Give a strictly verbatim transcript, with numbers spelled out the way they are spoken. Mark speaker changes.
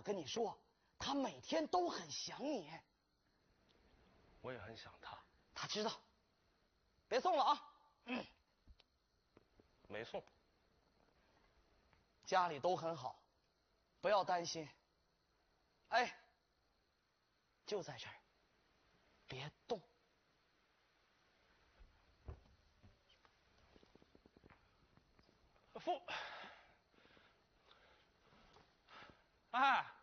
Speaker 1: 跟你说，他每天都很想你。
Speaker 2: 我也很想他。
Speaker 1: 他知道。别送了啊。嗯。
Speaker 2: 没送。
Speaker 1: 家里都很好，不要担心。哎，就在这儿，别动。
Speaker 2: 父，哎，